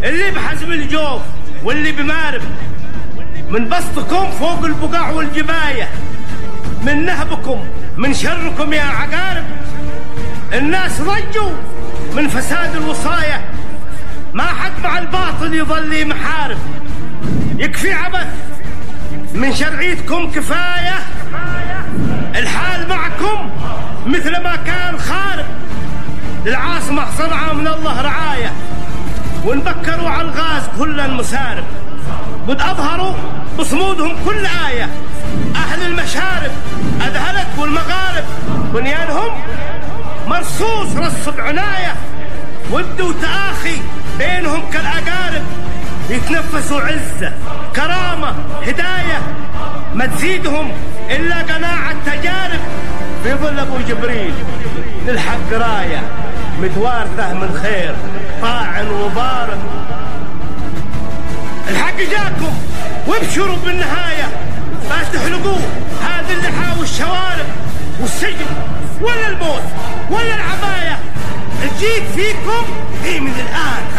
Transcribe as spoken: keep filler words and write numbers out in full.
اللي بحزم الجوف واللي بمارب، من بسطكم فوق البقاع والجباية، من نهبكم من شركم يا عقارب. الناس ضجوا من فساد الوصاية، ما حد مع الباطل يظل محارب. يكفي عبث من شرعيتكم كفاية، الحال معكم مثل ما كان خارب. للعاصمة صنعاء من الله رعاية، ونبكروا على الغاز كل المسارب. قد أظهروا بصمودهم كل آية، أهل المشارب أذهلت والمغارب. بنيانهم مرصوص رص بعناية، ودوا تآخي بينهم كالأقارب. يتنفسوا عزة كرامة هداية، ما تزيدهم إلا قناعة تجارب. في ظل أبو جبريل للحق راية، متوارثة من خير طاع وبارك. الحق جاكم وابشروا بالنهاية، ما تحلقوه هذا اللحى والشوارب. والسجن ولا الموت ولا العباية، الجيد فيكم هي من الآن.